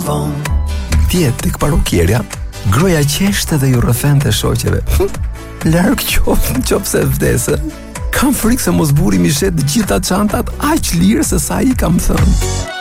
Dje tek parukierja, groja qeshte dhe ju rrëfente shoqeve. Larg qofse vdese. Kam frikë se mos burri mi shet të gjitha çantat aq lirë se sa i kam thënë.